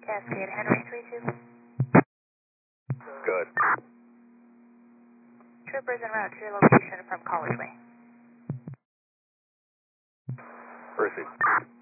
Cascade Henry 32. Good. Troopers en route to your location from College Way. Proceed.